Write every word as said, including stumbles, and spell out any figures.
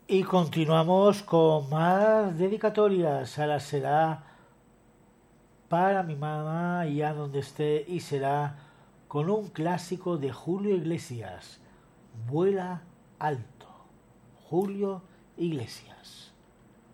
Y continuamos con más dedicatorias. Ahora será para mi mamá y a donde esté y será con un clásico de Julio Iglesias. Vuela alto. Julio Iglesias.